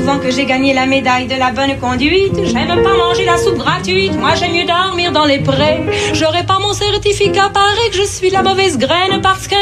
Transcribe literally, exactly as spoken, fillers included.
souvent que j'ai gagné la médaille de la bonne conduite. J'aime pas manger la soupe gratuite, moi j'aime mieux dormir dans les prés. J'aurais pas mon certificat, paraît que je suis la mauvaise graine parce qu'un